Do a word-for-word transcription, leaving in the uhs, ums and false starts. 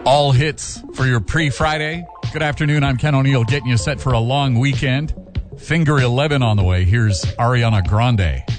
All hits for your pre-Friday. Good afternoon, I'm Ken O'Neill, getting you set for a long weekend. Finger eleven on the way. Here's Ariana Grande.